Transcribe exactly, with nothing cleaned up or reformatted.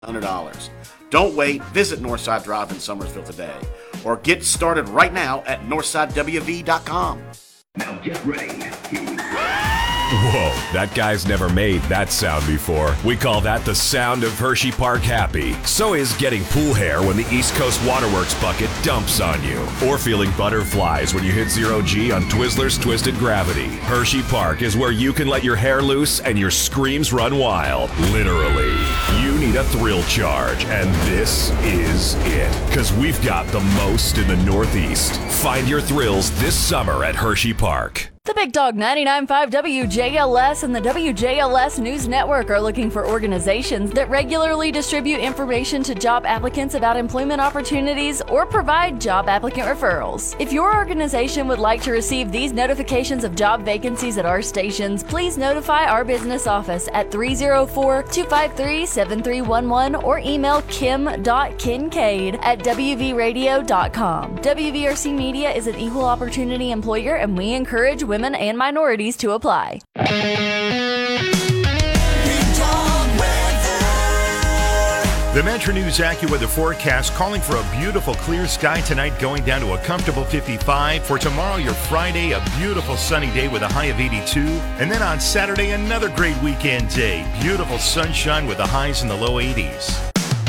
one hundred dollars. Don't wait. Visit Northside Drive in Summersville today. Or get started right now at northside w v dot com. Now get ready. Here we go. Whoa, that guy's never made that sound before. We call that the sound of Hershey Park happy. So is getting pool hair when the East Coast Waterworks bucket dumps on you. Or feeling butterflies when you hit zero G on Twizzlers Twisted Gravity. Hershey Park is where you can let your hair loose and your screams run wild. Literally. You need a thrill charge, and this is it. Because we've got the most in the Northeast. Find your thrills this summer at Hershey Park. The Big Dog ninety-nine point five W J L S and the W J L S News Network are looking for organizations that regularly distribute information to job applicants about employment opportunities or provide job applicant referrals. If your organization would like to receive these notifications of job vacancies at our stations, please notify our business office at three oh four, two five three, seven three one one or email kim dot kincaid at w v radio dot com. W V R C Media is an equal opportunity employer, and we encourage women and minorities to apply. The Metro News AccuWeather forecast calling for a beautiful clear sky tonight, going down to a comfortable fifty-five. For tomorrow, your Friday, a beautiful sunny day with a high of eighty-two. And then on Saturday, another great weekend day. Beautiful sunshine with the highs in the low eighties.